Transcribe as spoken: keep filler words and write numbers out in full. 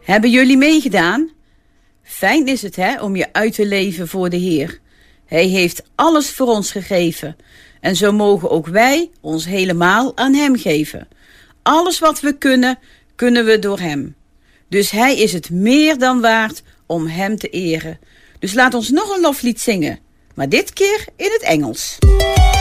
Hebben jullie meegedaan? Fijn is het, hè, om je uit te leven voor de Heer. Hij heeft alles voor ons gegeven. En zo mogen ook wij ons helemaal aan hem geven. Alles wat we kunnen, kunnen we door hem. Dus hij is het meer dan waard om hem te eren. Dus laat ons nog een loflied zingen. Maar dit keer in het Engels.